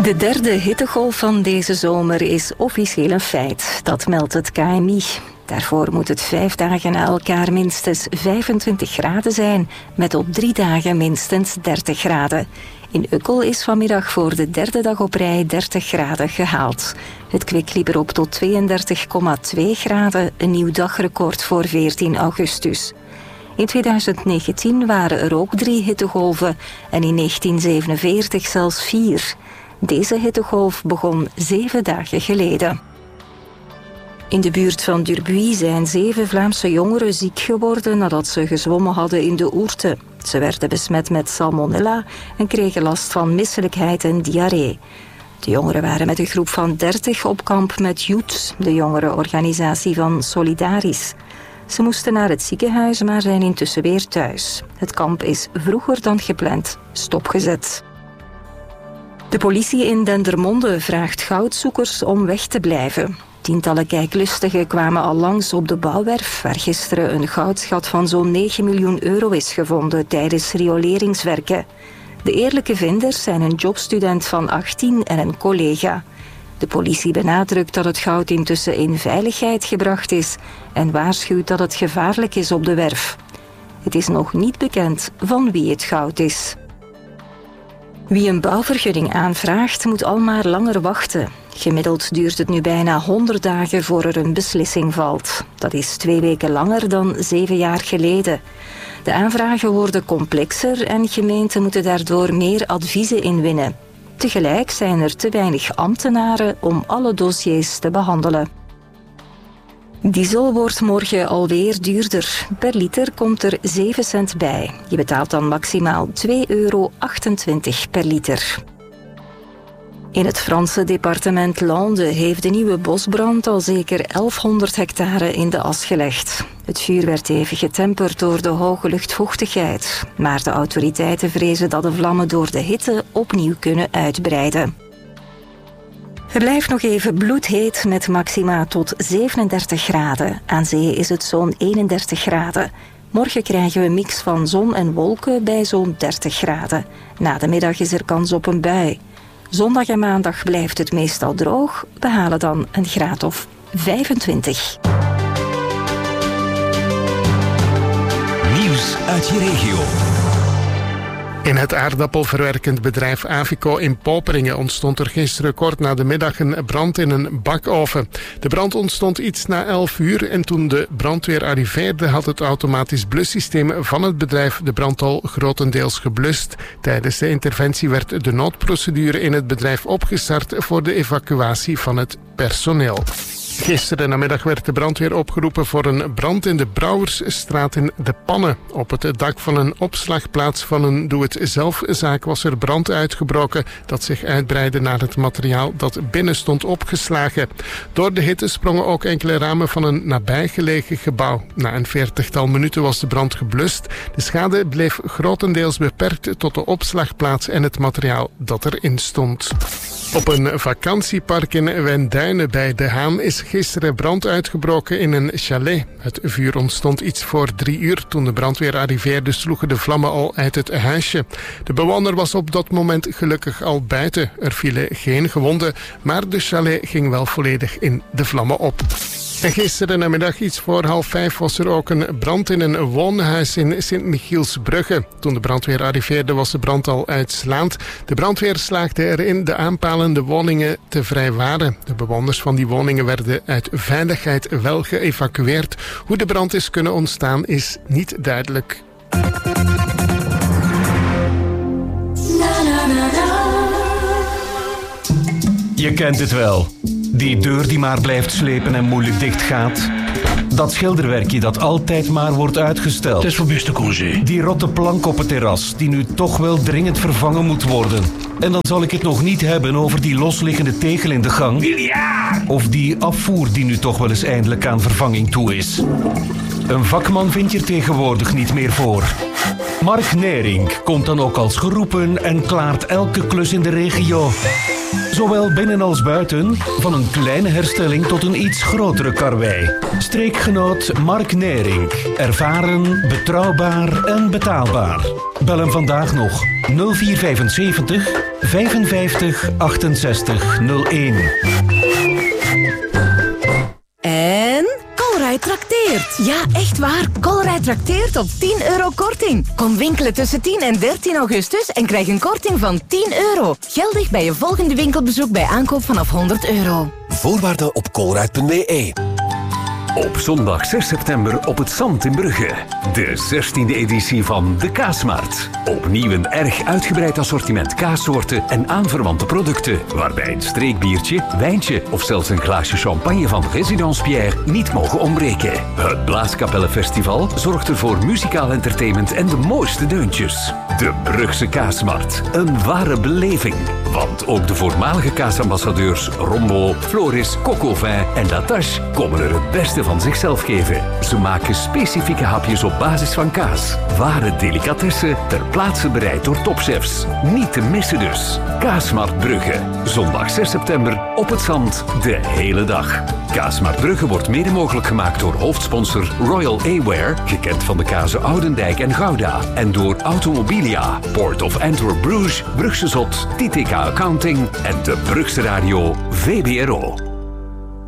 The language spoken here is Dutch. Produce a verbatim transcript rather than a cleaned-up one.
De derde hittegolf van deze zomer is officieel een feit. Dat meldt het K M I. Daarvoor moet het vijf dagen na elkaar minstens vijfentwintig graden zijn, met op drie dagen minstens dertig graden. In Ukkel is vanmiddag voor de derde dag op rij dertig graden gehaald. Het kwik liep erop tot tweeëndertig komma twee graden, een nieuw dagrecord voor veertien augustus. In tweeduizend negentien waren er ook drie hittegolven en in negentien zevenenveertig zelfs vier. Deze hittegolf begon zeven dagen geleden. In de buurt van Durbuy zijn zeven Vlaamse jongeren ziek geworden nadat ze gezwommen hadden in de Ourthe. Ze werden besmet met salmonella en kregen last van misselijkheid en diarree. De jongeren waren met een groep van dertig op kamp met Youth, de jongerenorganisatie van Solidaris. Ze moesten naar het ziekenhuis, maar zijn intussen weer thuis. Het kamp is vroeger dan gepland stopgezet. De politie in Dendermonde vraagt goudzoekers om weg te blijven. Tientallen kijklustigen kwamen al langs op de bouwwerf, waar gisteren een goudschat van zo'n negen miljoen euro is gevonden tijdens rioleringswerken. De eerlijke vinders zijn een jobstudent van achttien en een collega. De politie benadrukt dat het goud intussen in veiligheid gebracht is en waarschuwt dat het gevaarlijk is op de werf. Het is nog niet bekend van wie het goud is. Wie een bouwvergunning aanvraagt, moet al maar langer wachten. Gemiddeld duurt het nu bijna honderd dagen voor er een beslissing valt. Dat is twee weken langer dan zeven jaar geleden. De aanvragen worden complexer en gemeenten moeten daardoor meer adviezen inwinnen. Tegelijk zijn er te weinig ambtenaren om alle dossiers te behandelen. Diesel wordt morgen alweer duurder. Per liter komt er zeven cent bij. Je betaalt dan maximaal twee euro achtentwintig per liter. In het Franse departement Lande heeft de nieuwe bosbrand al zeker elfhonderd hectare in de as gelegd. Het vuur werd even getemperd door de hoge luchtvochtigheid. Maar de autoriteiten vrezen dat de vlammen door de hitte opnieuw kunnen uitbreiden. Het blijft nog even bloedheet met maxima tot zevenendertig graden. Aan zee is het zo'n eenendertig graden. Morgen krijgen we een mix van zon en wolken bij zo'n dertig graden. Na de middag is er kans op een bui. Zondag en maandag blijft het meestal droog. We halen dan een graad of vijfentwintig. Nieuws uit je regio. In het aardappelverwerkend bedrijf Avico in Poperingen ontstond er gisteren kort na de middag een brand in een bakoven. De brand ontstond iets na elf uur en toen de brandweer arriveerde had het automatisch blussysteem van het bedrijf de brand al grotendeels geblust. Tijdens de interventie werd de noodprocedure in het bedrijf opgestart voor de evacuatie van het personeel. Gisteren namiddag werd de brandweer opgeroepen voor een brand in de Brouwersstraat in De Pannen. Op het dak van een opslagplaats van een doe-het-zelfzaak was er brand uitgebroken dat zich uitbreidde naar het materiaal dat binnen stond opgeslagen. Door de hitte sprongen ook enkele ramen van een nabijgelegen gebouw. Na een veertigtal minuten was de brand geblust. De schade bleef grotendeels beperkt tot de opslagplaats en het materiaal dat erin stond. Op een vakantiepark in Wenduinen bij De Haan is gisteren brand uitgebroken in een chalet. Het vuur ontstond iets voor drie uur. Toen de brandweer arriveerde sloegen de vlammen al uit het huisje. De bewoner was op dat moment gelukkig al buiten. Er vielen geen gewonden, maar de chalet ging wel volledig in de vlammen op. En gisteren namiddag iets voor half vijf was er ook een brand in een woonhuis in Sint-Michielsbrugge. Toen de brandweer arriveerde was de brand al uitslaand. De brandweer slaagde erin de aanpalende woningen te vrijwaren. De bewoners van die woningen werden uit veiligheid wel geëvacueerd. Hoe de brand is kunnen ontstaan is niet duidelijk. Je kent het wel. Die deur die maar blijft slepen en moeilijk dicht gaat. Dat schilderwerkje dat altijd maar wordt uitgesteld. Het is voor beste congé. Die rotte plank op het terras die nu toch wel dringend vervangen moet worden. En dan zal ik het nog niet hebben over die losliggende tegel in de gang. Miljard! Of die afvoer die nu toch wel eens eindelijk aan vervanging toe is. Een vakman vind je er tegenwoordig niet meer voor. Mark Nering komt dan ook als geroepen en klaart elke klus in de regio. Zowel binnen als buiten, van een kleine herstelling tot een iets grotere karwei. Streekgenoot Mark Nering. Ervaren, betrouwbaar en betaalbaar. Bel hem vandaag nog nul vier vijfenzeventig vijfenvijftig achtenzestig nul één. En Colruyt trakteert. Ja, echt waar. Colruyt trakteert op tien euro korting. Kom winkelen tussen tien en dertien augustus en krijg een korting van tien euro. Geldig bij je volgende winkelbezoek bij aankoop vanaf honderd euro. Voorwaarden op colruyt punt b e. Op zondag zes september op het Zand in Brugge. De zestiende editie van de Kaasmarkt. Opnieuw een erg uitgebreid assortiment kaassoorten en aanverwante producten. Waarbij een streekbiertje, wijntje of zelfs een glaasje champagne van Résidence Pierre niet mogen ontbreken. Het Blaaskapellenfestival zorgt er voor muzikaal entertainment en de mooiste deuntjes. De Brugse Kaasmarkt. Een ware beleving. Want ook de voormalige kaasambassadeurs Rombo, Floris, Cocovin en Latache komen er het beste van zichzelf geven. Ze maken specifieke hapjes op basis van kaas. Ware delicatessen ter plaatse bereid door topchefs. Niet te missen dus. Kaasmarkt Brugge. Zondag zes september op het Zand de hele dag. Kaasmarkt Brugge wordt mede mogelijk gemaakt door hoofdsponsor Royal Aware, gekend van de kazen Oudendijk en Gouda. En door Automobilia, Port of Antwerp Bruges, Brugse Zot, T T K Accounting en de Brugse Radio V B R O.